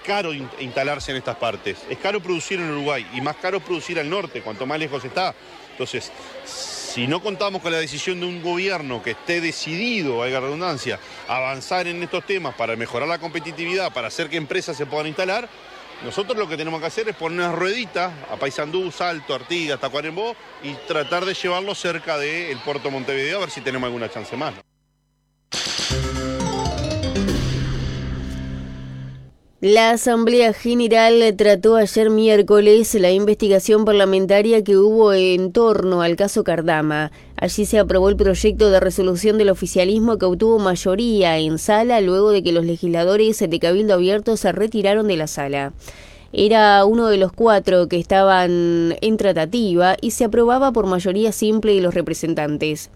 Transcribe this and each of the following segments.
caro instalarse en estas partes, es caro producir en Uruguay y más caro producir al norte, cuanto más lejos está. Entonces, si no contamos con la decisión de un gobierno que esté decidido, valga la redundancia, a avanzar en estos temas para mejorar la competitividad, para hacer que empresas se puedan instalar, nosotros lo que tenemos que hacer es poner unas rueditas a Paysandú, Salto, Artigas, Tacuarembó y tratar de llevarlo cerca del puerto de Montevideo a ver si tenemos alguna chance más. La Asamblea General trató ayer miércoles la investigación parlamentaria que hubo en torno al caso Cardama. Allí se aprobó el proyecto de resolución del oficialismo que obtuvo mayoría en sala luego de que los legisladores de Cabildo Abierto se retiraron de la sala. Era uno de los 4 que estaban en tratativa y se aprobaba por mayoría simple de los presentes.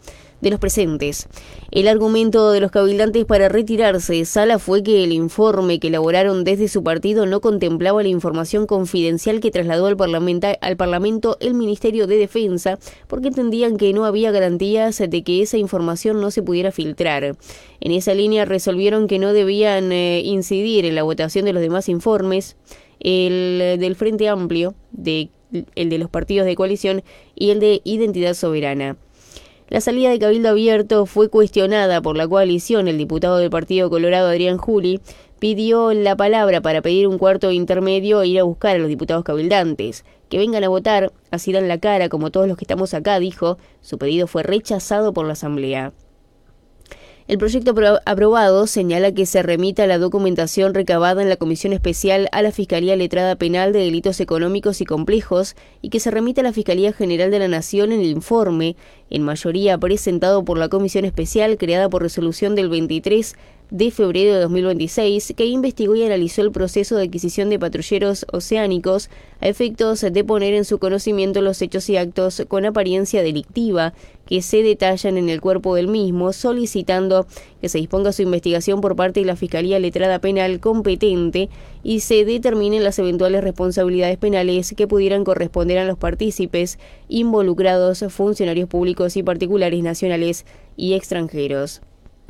El argumento de los cabildantes para retirarse de sala fue que el informe que elaboraron desde su partido no contemplaba la información confidencial que trasladó al Parlamento el Ministerio de Defensa, porque entendían que no había garantías de que esa información no se pudiera filtrar. En esa línea resolvieron que no debían incidir en la votación de los demás informes, el del Frente Amplio, el de los partidos de coalición y el de Identidad Soberana. La salida de Cabildo Abierto fue cuestionada por la coalición. El diputado del Partido Colorado, Adrián Juli, pidió la palabra para pedir un cuarto intermedio e ir a buscar a los diputados cabildantes. Que vengan a votar, así dan la cara como todos los que estamos acá, dijo. Su pedido fue rechazado por la Asamblea. El proyecto aprobado señala que se remita la documentación recabada en la Comisión Especial a la Fiscalía Letrada Penal de Delitos Económicos y Complejos y que se remita a la Fiscalía General de la Nación en el informe, en mayoría presentado por la Comisión Especial creada por resolución del 23 de febrero de 2026, que investigó y analizó el proceso de adquisición de patrulleros oceánicos a efectos de poner en su conocimiento los hechos y actos con apariencia delictiva que se detallan en el cuerpo del mismo, solicitando que se disponga su investigación por parte de la Fiscalía Letrada Penal competente y se determinen las eventuales responsabilidades penales que pudieran corresponder a los partícipes involucrados, funcionarios públicos y particulares nacionales y extranjeros.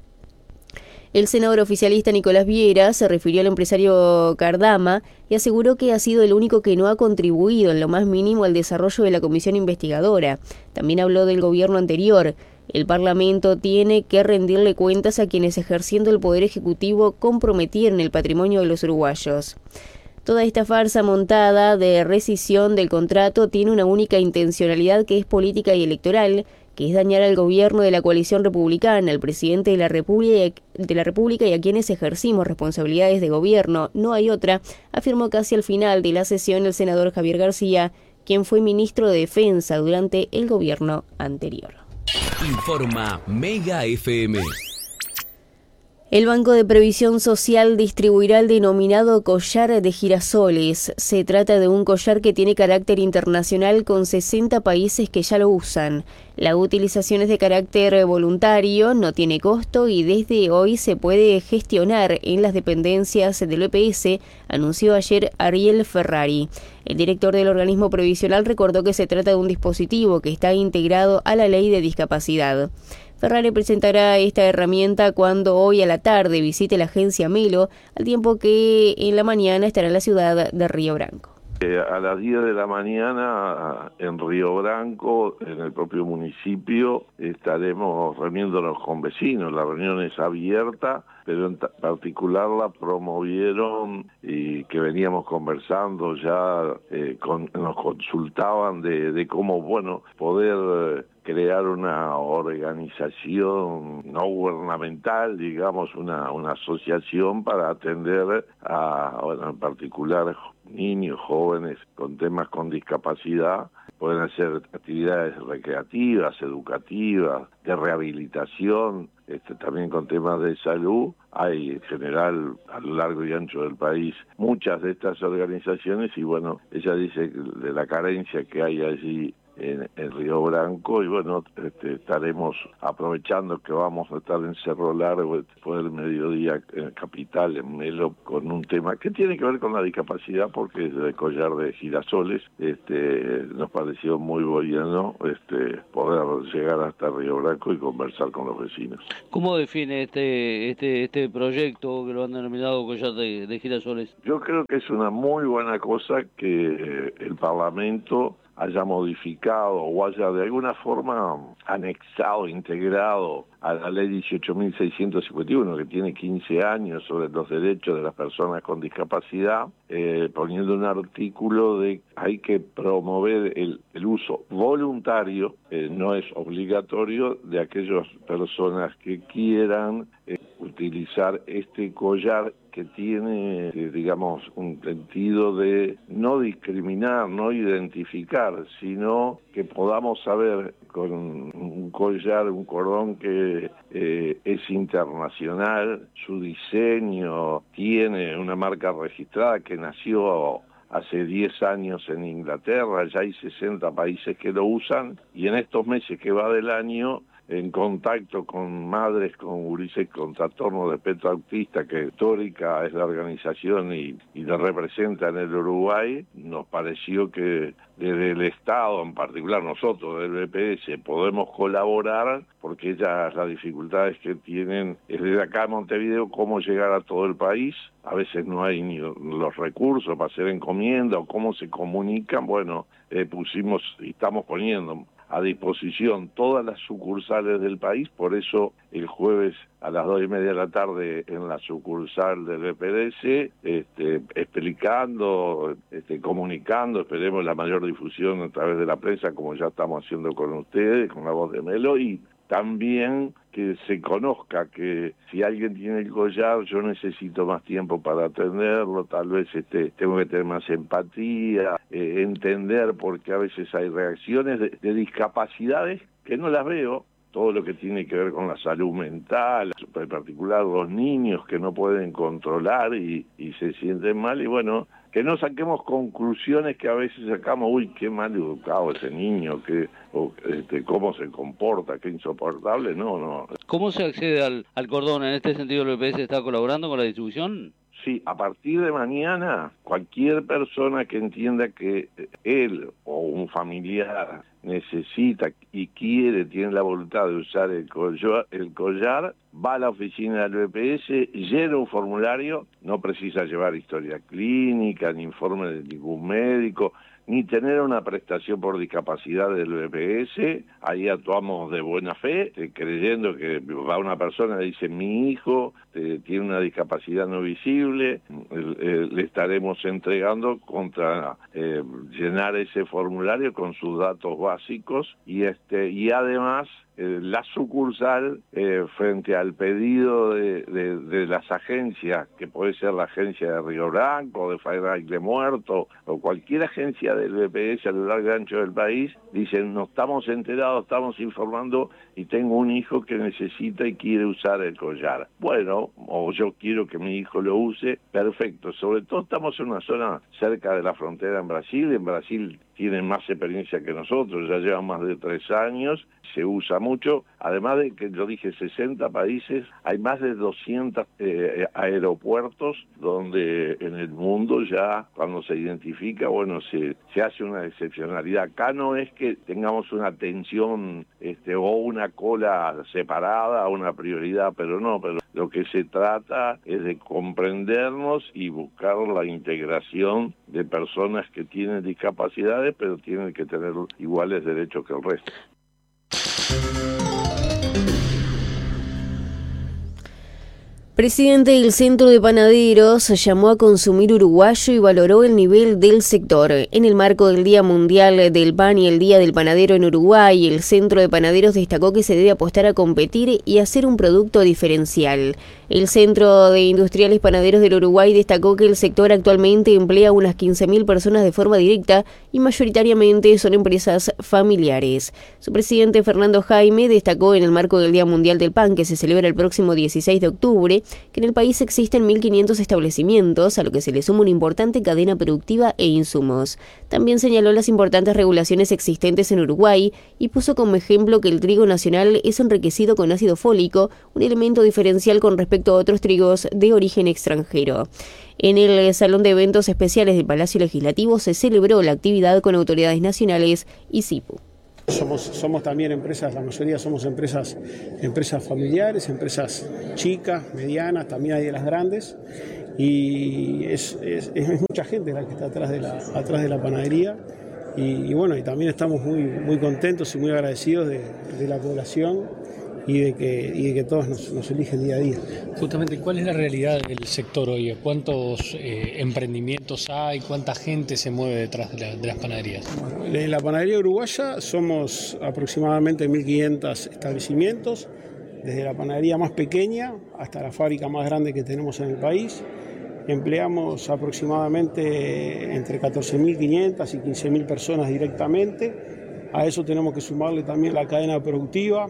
El senador oficialista Nicolás Viera se refirió al empresario Cardama y aseguró que ha sido el único que no ha contribuido en lo más mínimo al desarrollo de la comisión investigadora. También habló del gobierno anterior. El Parlamento tiene que rendirle cuentas a quienes ejerciendo el poder ejecutivo comprometieron el patrimonio de los uruguayos. Toda esta farsa montada de rescisión del contrato tiene una única intencionalidad que es política y electoral, que es dañar al gobierno de la coalición republicana, al presidente de la República y a quienes ejercimos responsabilidades de gobierno. No hay otra, afirmó casi al final de la sesión el senador Javier García, quien fue ministro de Defensa durante el gobierno anterior. Informa Mega FM. El Banco de Previsión Social distribuirá el denominado collar de girasoles. Se trata de un collar que tiene carácter internacional con 60 países que ya lo usan. La utilización es de carácter voluntario, no tiene costo y desde hoy se puede gestionar en las dependencias del EPS, anunció ayer Ariel Ferrari. El director del organismo previsional recordó que se trata de un dispositivo que está integrado a la ley de discapacidad. Ferrari presentará esta herramienta cuando hoy a la tarde visite la agencia Melo, al tiempo que en la mañana estará en la ciudad de Río Branco. A las 10 de la mañana en Río Branco, en el propio municipio, estaremos reuniéndonos con vecinos. La reunión es abierta, pero en particular la promovieron y que veníamos conversando ya, nos consultaban de cómo, poder crear una organización no gubernamental, digamos, una asociación para atender a, en particular, niños, jóvenes con temas con discapacidad. Pueden hacer actividades recreativas, educativas, de rehabilitación, también con temas de salud. Hay en general a lo largo y ancho del país muchas de estas organizaciones y ella dice de la carencia que hay allí en Río Branco, y bueno, estaremos aprovechando que vamos a estar en Cerro Largo después del mediodía en Capital, en Melo, con un tema que tiene que ver con la discapacidad, porque es de collar de girasoles. Nos pareció muy bueno poder llegar hasta Río Branco y conversar con los vecinos. ¿Cómo define este proyecto que lo han denominado collar de girasoles? Yo creo que es una muy buena cosa que el Parlamento haya modificado o haya de alguna forma anexado, integrado a la ley 18.651, que tiene 15 años, sobre los derechos de las personas con discapacidad, poniendo un artículo de hay que promover el uso voluntario, no es obligatorio, de aquellas personas que quieran utilizar este collar, que tiene, digamos, un sentido de no discriminar, no identificar, sino que podamos saber con un collar, un cordón que es internacional, su diseño tiene una marca registrada que nació hace 10 años en Inglaterra, ya hay 60 países que lo usan, y en estos meses que va del año, en contacto con madres con gurises con trastorno de espectro autista, que histórica es la organización y la representa en el Uruguay, nos pareció que desde el Estado, en particular nosotros del BPS, podemos colaborar, porque ellas las dificultades que tienen es desde acá en Montevideo cómo llegar a todo el país. A veces no hay ni los recursos para hacer encomienda o cómo se comunican. Bueno, pusimos y estamos poniendo a disposición todas las sucursales del país, por eso el jueves a las 2:30 de la tarde en la sucursal del BPS, explicando, comunicando, esperemos la mayor difusión a través de la prensa, como ya estamos haciendo con ustedes, con la voz de Melo, y también que se conozca que si alguien tiene el collar, yo necesito más tiempo para atenderlo, tal vez tengo que tener más empatía, entender, porque a veces hay reacciones de discapacidades que no las veo, todo lo que tiene que ver con la salud mental, en particular los niños que no pueden controlar y se sienten mal, y bueno, que no saquemos conclusiones que a veces sacamos, uy, qué mal educado ese niño, cómo se comporta, qué insoportable, no. ¿Cómo se accede al cordón? En este sentido, ¿el BPS está colaborando con la distribución? Sí, a partir de mañana, cualquier persona que entienda que él o un familiar necesita y tiene la voluntad de usar el collar, va a la oficina del BPS, llena un formulario, no precisa llevar historia clínica, ni informe de ningún médico, ni tener una prestación por discapacidad del BPS. Ahí actuamos de buena fe, creyendo que va una persona y dice, mi hijo tiene una discapacidad no visible, le estaremos entregando contra llenar ese formulario con sus datos básicos, y además la sucursal, frente al pedido de las agencias, que puede ser la agencia de Río Branco, de Fraile Muerto, o cualquier agencia del BPS a lo largo y ancho del país, dicen, no estamos enterados, estamos informando, y tengo un hijo que necesita y quiere usar el collar. Bueno, o yo quiero que mi hijo lo use, perfecto. Sobre todo estamos en una zona cerca de la frontera en Brasil tienen más experiencia que nosotros, ya llevan más de 3 años, se usa mucho, además de que, yo dije, 60 países, hay más de 200 aeropuertos donde en el mundo ya cuando se identifica, bueno, se hace una excepcionalidad. Acá no es que tengamos una atención o una cola separada, una prioridad, pero lo que se trata es de comprendernos y buscar la integración de personas que tienen discapacidades, pero tienen que tener iguales derechos que el resto. Presidente del Centro de Panaderos llamó a consumir uruguayo y valoró el nivel del sector. En el marco del Día Mundial del Pan y el Día del Panadero en Uruguay, el Centro de Panaderos destacó que se debe apostar a competir y hacer un producto diferencial. El Centro de Industriales Panaderos del Uruguay destacó que el sector actualmente emplea unas 15.000 personas de forma directa y mayoritariamente son empresas familiares. Su presidente Fernando Jaime destacó en el marco del Día Mundial del Pan, que se celebra el próximo 16 de octubre, que en el país existen 1.500 establecimientos, a lo que se le suma una importante cadena productiva e insumos. También señaló las importantes regulaciones existentes en Uruguay y puso como ejemplo que el trigo nacional es enriquecido con ácido fólico, un elemento diferencial con respecto a otros trigos de origen extranjero. En el Salón de Eventos Especiales del Palacio Legislativo se celebró la actividad con autoridades nacionales y SIPU. Somos también empresas, la mayoría somos empresas familiares, empresas chicas, medianas, también hay de las grandes, y es mucha gente la que está atrás de la panadería, y bueno, y también estamos muy contentos y muy agradecidos de la población y de que todos nos eligen día a día. Justamente, ¿cuál es la realidad del sector hoy? ¿Cuántos emprendimientos hay? ¿Cuánta gente se mueve detrás de las panaderías? Bueno, en la panadería uruguaya somos aproximadamente 1.500 establecimientos, desde la panadería más pequeña hasta la fábrica más grande que tenemos en el país. Empleamos aproximadamente entre 14.500 y 15.000 personas directamente. A eso tenemos que sumarle también la cadena productiva,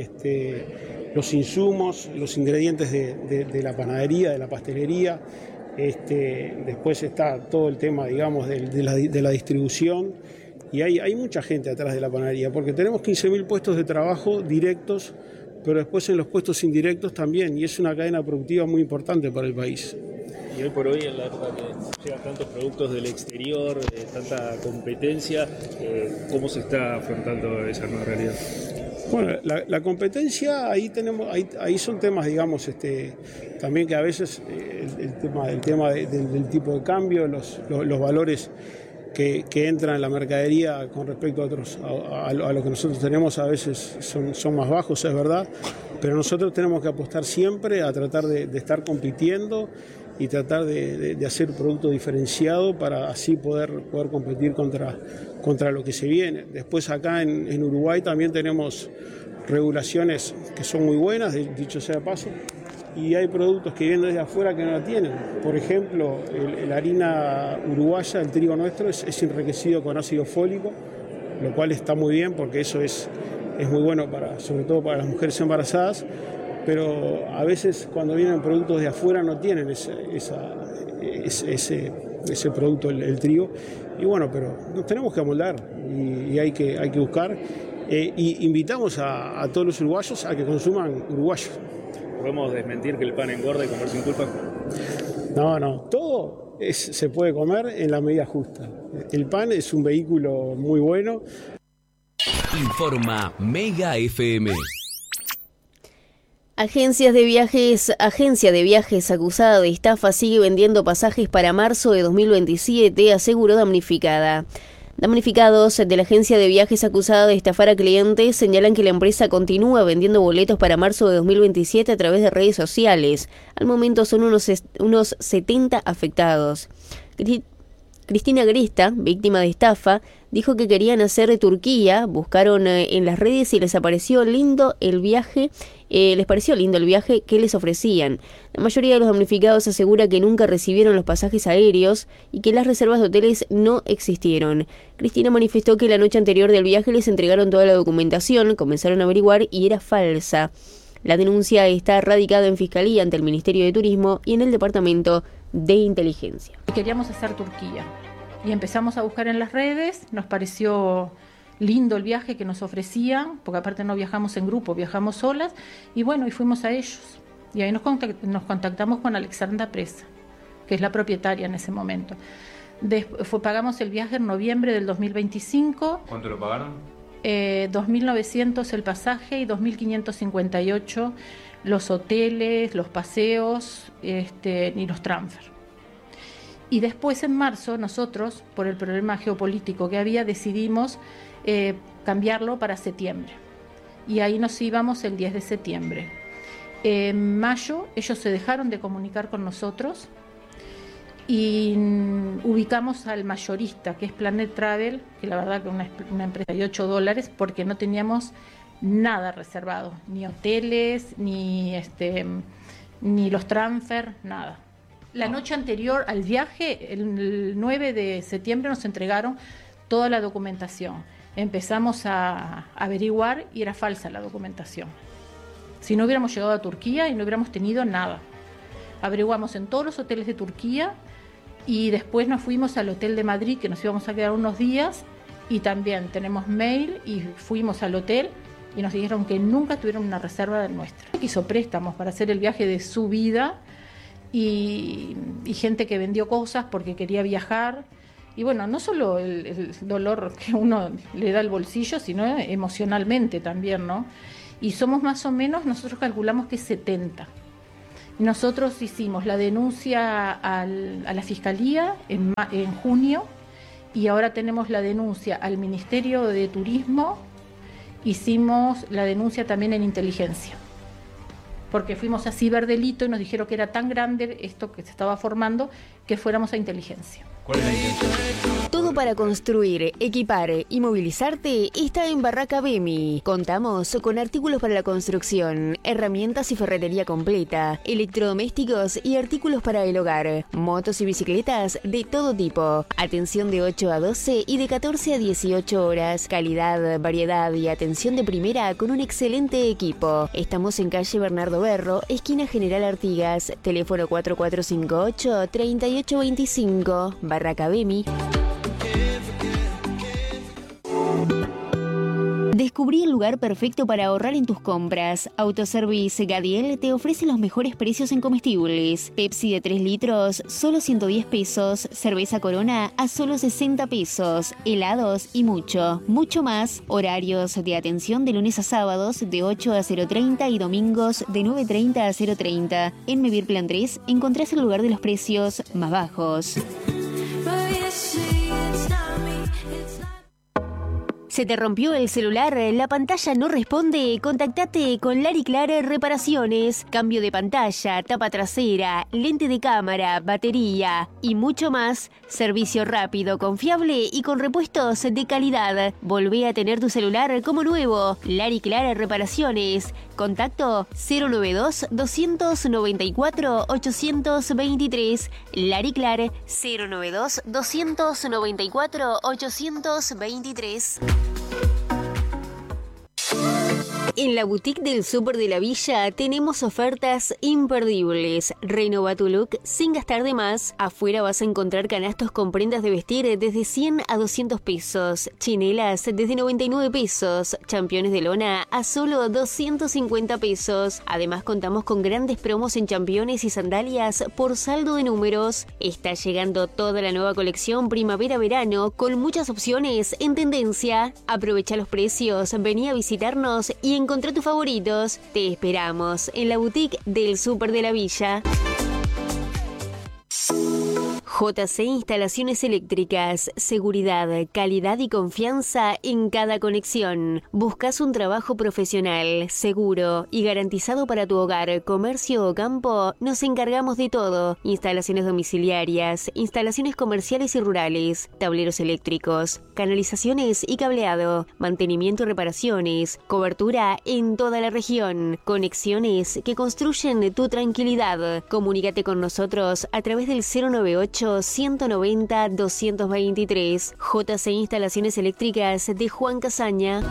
los insumos, los ingredientes de la panadería, de la pastelería. Después está todo el tema, digamos, de la distribución. Y hay mucha gente atrás de la panadería, porque tenemos 15.000 puestos de trabajo directos, pero después en los puestos indirectos también, y es una cadena productiva muy importante para el país. Y hoy por hoy, en la época que llegan tantos productos del exterior, tanta competencia, ¿cómo se está afrontando esa nueva realidad? Bueno, la competencia, ahí son temas, digamos, también que a veces el tema del tipo de cambio, los valores que entran en la mercadería con respecto a otros, a lo que nosotros tenemos a veces son más bajos, es verdad, pero nosotros tenemos que apostar siempre a tratar de estar compitiendo y tratar de hacer producto diferenciado para así poder competir contra lo que se viene. Después acá en Uruguay también tenemos regulaciones que son muy buenas, dicho sea de paso, y hay productos que vienen desde afuera que no la tienen. Por ejemplo, la harina uruguaya, el trigo nuestro, es enriquecido con ácido fólico, lo cual está muy bien porque eso es muy bueno sobre todo para las mujeres embarazadas, pero a veces cuando vienen productos de afuera no tienen ese producto, el trigo, y bueno, pero nos tenemos que amoldar y hay que buscar, y invitamos a todos los uruguayos a que consuman uruguayo. ¿Podemos desmentir que el pan engorda y comer sin culpa? No, todo se puede comer en la medida justa. El pan es un vehículo muy bueno. Informa Mega FM. Agencia de viajes acusada de estafa sigue vendiendo pasajes para marzo de 2027, aseguró damnificada. Damnificados de la agencia de viajes acusada de estafar a clientes señalan que la empresa continúa vendiendo boletos para marzo de 2027 a través de redes sociales. Al momento son unos 70 afectados. Cristina Gresta, víctima de estafa, dijo que querían hacer de Turquía, buscaron en las redes y les pareció lindo el viaje que les ofrecían. La mayoría de los damnificados asegura que nunca recibieron los pasajes aéreos y que las reservas de hoteles no existieron. Cristina manifestó que la noche anterior del viaje les entregaron toda la documentación, comenzaron a averiguar y era falsa. La denuncia está radicada en Fiscalía ante el Ministerio de Turismo y en el Departamento de Inteligencia. Queríamos hacer Turquía y empezamos a buscar en las redes, nos pareció lindo el viaje que nos ofrecían, porque aparte no viajamos en grupo, viajamos solas, y bueno, y fuimos a ellos. Y ahí nos contactamos con Alexandra Presa, que es la propietaria en ese momento. Pagamos el viaje en noviembre del 2025. ¿Cuánto lo pagaron? 2.900 el pasaje y 2.558 los hoteles, los paseos y los transfer. Y después en marzo nosotros, por el problema geopolítico que había, decidimos cambiarlo para septiembre. Y ahí nos íbamos el 10 de septiembre. En mayo ellos se dejaron de comunicar con nosotros y ubicamos al mayorista, que es Planet Travel, que la verdad que una empresa de $8, porque no teníamos nada reservado, ni hoteles, ni los transfer, nada. La noche anterior al viaje, el 9 de septiembre, nos entregaron toda la documentación. Empezamos a averiguar y era falsa la documentación. Si no hubiéramos llegado a Turquía y no hubiéramos tenido nada. Averiguamos en todos los hoteles de Turquía y después nos fuimos al hotel de Madrid, que nos íbamos a quedar unos días, y también tenemos mail y fuimos al hotel y nos dijeron que nunca tuvieron una reserva nuestra. Hizo préstamos para hacer el viaje de su vida y gente que vendió cosas porque quería viajar. Y bueno, no solo el dolor que uno le da al bolsillo, sino emocionalmente también, ¿no? Y somos más o menos, nosotros calculamos que 70. Nosotros hicimos la denuncia a la Fiscalía en junio y ahora tenemos la denuncia al Ministerio de Turismo. Hicimos la denuncia también en inteligencia, porque fuimos a ciberdelito y nos dijeron que era tan grande esto que se estaba formando que fuéramos a inteligencia. ¿Cuál es la intención? Todo para construir, equipar y movilizarte está en Barraca Bemi. Contamos con artículos para la construcción, herramientas y ferretería completa, electrodomésticos y artículos para el hogar, motos y bicicletas de todo tipo. Atención de 8 a 12 y de 14 a 18 horas. Calidad, variedad y atención de primera con un excelente equipo. Estamos en calle Bernardo Berro, esquina General Artigas, teléfono 4458-3825. Barraca Bemi. Descubrí el lugar perfecto para ahorrar en tus compras. Autoservice Gadiel te ofrece los mejores precios en comestibles. Pepsi de 3 litros, solo 110 pesos. Cerveza Corona a solo 60 pesos. Helados y mucho, mucho más. Horarios de atención de lunes a sábados de 8 a 0:30 y domingos de 9:30 a 0:30. En Mevir Plan 3 encontrás el lugar de los precios más bajos. ¿Se te rompió el celular? ¿La pantalla no responde? Contactate con Lari Clar Reparaciones. Cambio de pantalla, tapa trasera, lente de cámara, batería y mucho más. Servicio rápido, confiable y con repuestos de calidad. Volvé a tener tu celular como nuevo. Lari Clar Reparaciones. Contacto 092-294-823. Lari Clar 092-294-823. En la boutique del Súper de la Villa tenemos ofertas imperdibles. Renova tu look sin gastar de más. Afuera vas a encontrar canastos con prendas de vestir desde 100 a 200 pesos. Chinelas desde 99 pesos. Championes de lona a solo 250 pesos. Además contamos con grandes promos en championes y sandalias por saldo de números. Está llegando toda la nueva colección primavera-verano con muchas opciones en tendencia. Aprovecha los precios, vení a visitarnos y encontrá tus favoritos. Te esperamos en la boutique del Súper de la Villa. JC Instalaciones Eléctricas, seguridad, calidad y confianza en cada conexión. ¿Buscas un trabajo profesional, seguro y garantizado para tu hogar, comercio o campo? Nos encargamos de todo. Instalaciones domiciliarias, instalaciones comerciales y rurales, tableros eléctricos, canalizaciones y cableado, mantenimiento y reparaciones, cobertura en toda la región, conexiones que construyen tu tranquilidad. Comunícate con nosotros a través del 098-190-223. JC Instalaciones Eléctricas de Juan Casaña.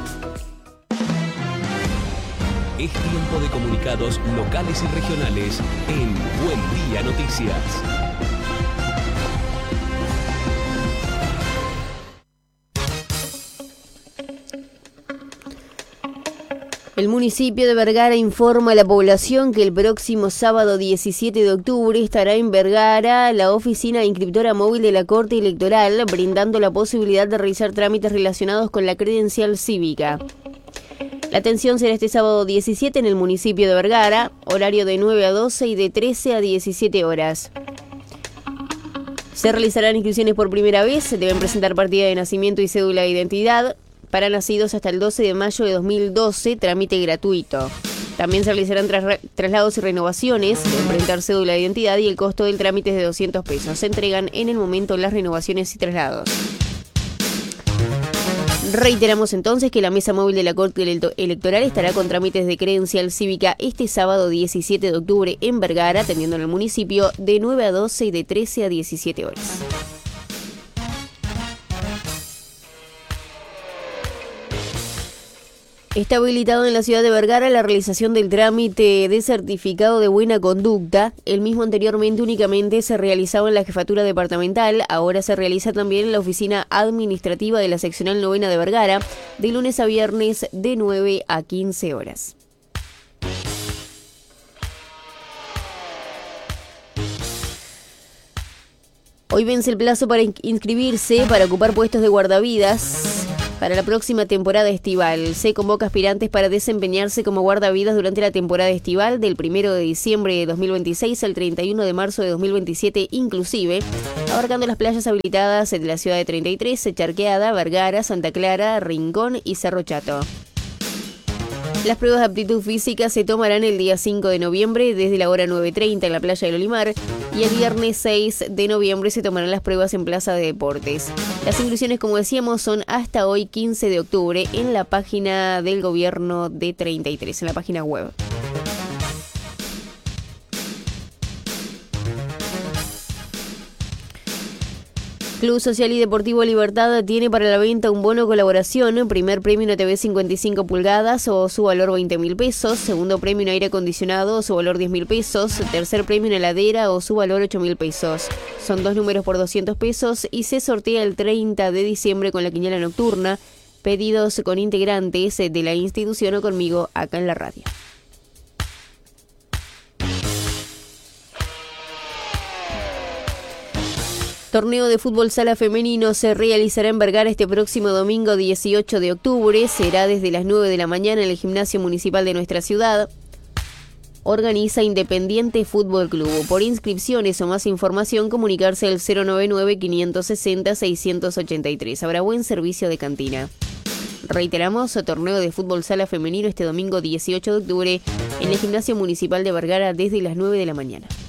Es tiempo de comunicados locales y regionales en Buen Día Noticias. El municipio de Vergara informa a la población que el próximo sábado 17 de octubre estará en Vergara la oficina inscriptora móvil de la Corte Electoral, brindando la posibilidad de realizar trámites relacionados con la credencial cívica. La atención será este sábado 17 en el municipio de Vergara, horario de 9 a 12 y de 13 a 17 horas. Se realizarán inscripciones por primera vez, se deben presentar partida de nacimiento y cédula de identidad. Para nacidos hasta el 12 de mayo de 2012, trámite gratuito. También se realizarán traslados y renovaciones, deben presentar cédula de identidad y el costo del trámite es de 200 pesos. Se entregan en el momento las renovaciones y traslados. Reiteramos entonces que la mesa móvil de la Corte Electoral estará con trámites de credencial cívica este sábado 17 de octubre en Vergara, atendiendo en el municipio de 9 a 12 y de 13 a 17 horas. Está habilitado en la ciudad de Vergara la realización del trámite de certificado de buena conducta. El mismo anteriormente únicamente se realizaba en la jefatura departamental, ahora se realiza también en la oficina administrativa de la seccional 9 de Vergara, de lunes a viernes de 9 a 15 horas. Hoy vence el plazo para inscribirse para ocupar puestos de guardavidas. Para la próxima temporada estival, se convoca aspirantes para desempeñarse como guardavidas durante la temporada estival del 1 de diciembre de 2026 al 31 de marzo de 2027 inclusive, abarcando las playas habilitadas de la ciudad de 33, Charqueada, Vergara, Santa Clara, Rincón y Cerro Chato. Las pruebas de aptitud física se tomarán el día 5 de noviembre desde la hora 9:30 en la playa del Olimar y el viernes 6 de noviembre se tomarán las pruebas en Plaza de Deportes. Las inscripciones, como decíamos, son hasta hoy 15 de octubre en la página del gobierno de 33, en la página web. Club Social y Deportivo Libertad tiene para la venta un bono colaboración, primer premio una TV 55 pulgadas o su valor 20.000 pesos, segundo premio un aire acondicionado o su valor 10.000 pesos, tercer premio una heladera o su valor 8.000 pesos. Son 2 números por 200 pesos y se sortea el 30 de diciembre con la quiniela nocturna, pedidos con integrantes de la institución o conmigo acá en la radio. Torneo de fútbol sala femenino se realizará en Vergara este próximo domingo 18 de octubre. Será desde las 9 de la mañana en el gimnasio municipal de nuestra ciudad. Organiza Independiente Fútbol Club. Por inscripciones o más información, comunicarse al 099-560-683. Habrá buen servicio de cantina. Reiteramos, torneo de fútbol sala femenino este domingo 18 de octubre en el gimnasio municipal de Vergara desde las 9 de la mañana.